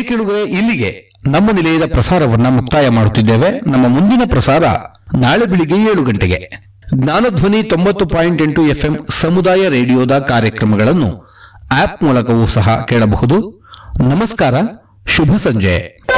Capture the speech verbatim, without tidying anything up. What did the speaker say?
ಕೇಳುಗರೆ, ಇಲ್ಲಿಗೆ ನಮ್ಮ ನಿಲಯದ ಪ್ರಸಾರವನ್ನ ಮುಕ್ತಾಯ ಮಾಡುತ್ತಿದ್ದೇವೆ. ನಮ್ಮ ಮುಂದಿನ ಪ್ರಸಾರ ನಾಳೆ ಬೆಳಿಗ್ಗೆ ಏಳು ಗಂಟೆಗೆ. ಜ್ಞಾನಧ್ವನಿ ತೊಂಬತ್ತು ಪಾಯಿಂಟ್ ಎಂಟು ಎಫ್ಎಂ ಸಮುದಾಯ ರೇಡಿಯೋದ ಕಾರ್ಯಕ್ರಮಗಳನ್ನು ಆಪ್ ಮೂಲಕವೂ ಸಹ ಕೇಳಬಹುದು. ನಮಸ್ಕಾರ, ಶುಭ ಸಂಜೆ.